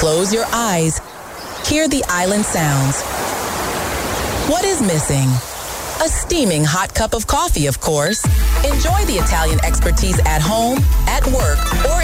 Close your eyes. Hear the island sounds. What is missing? A steaming hot cup of coffee, of course. Enjoy the Italian expertise at home, at work, or